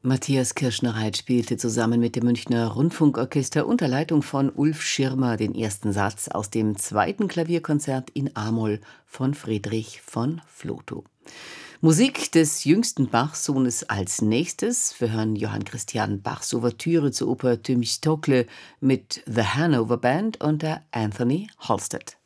Matthias Kirschner-Reit spielte zusammen mit dem Münchner Rundfunkorchester unter Leitung von Ulf Schirmer den ersten Satz aus dem zweiten Klavierkonzert in A-Moll von Friedrich von Flotow. Musik des jüngsten Bach-Sohnes als nächstes. Wir hören Johann Christian Bachs Ouvertüre zur Oper Themistokle mit The Hanover Band unter Anthony Halstead.